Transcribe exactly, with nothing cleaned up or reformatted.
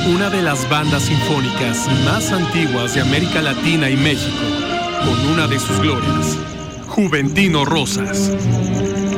una de las bandas sinfónicas más antiguas de América Latina y México, con una de sus glorias, Juventino Rosas.